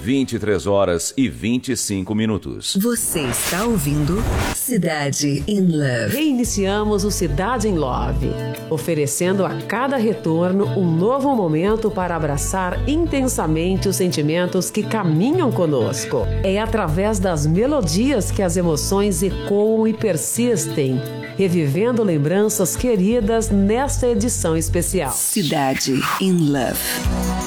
23h25. Você está ouvindo Cidade in Love. Reiniciamos o Cidade in Love, oferecendo a cada retorno um novo momento para abraçar intensamente os sentimentos que caminham conosco. É através das melodias que as emoções ecoam e persistem, revivendo lembranças queridas nesta edição especial. Cidade in Love.